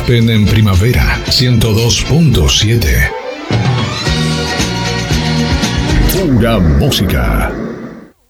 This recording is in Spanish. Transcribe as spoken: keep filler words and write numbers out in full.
Aspen en primavera, ciento dos punto siete. Pura música.